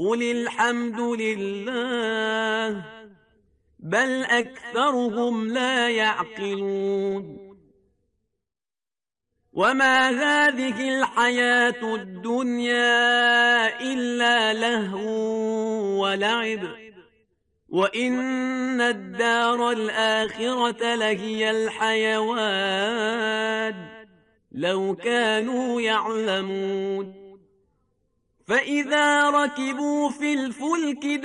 قل الحمد لله بل أكثرهم لا يعقلون وما هذه الحياة الدنيا إلا لهو ولعب وإن الدار الآخرة لهي الحيوان لو كانوا يعلمون فإذا ركبوا في الفلك